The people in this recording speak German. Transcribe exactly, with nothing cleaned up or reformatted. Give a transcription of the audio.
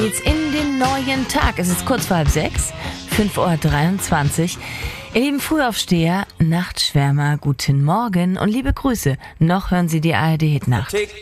Jetzt in den neuen Tag. Es ist kurz vor halb sechs, fünf Uhr dreiundzwanzig. Ihr lieben Frühaufsteher, Nachtschwärmer, guten Morgen und liebe Grüße. Noch hören Sie die A R D-Hit-Nacht.